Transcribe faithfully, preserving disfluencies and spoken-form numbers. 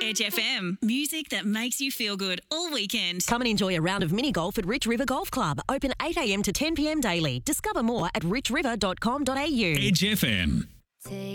Edge F M. Music that makes you feel good all weekend. Come and enjoy a round of mini golf at Rich River Golf Club. Open eight a m to ten p m daily. Discover more at rich river dot com dot a u. Edge F M. Take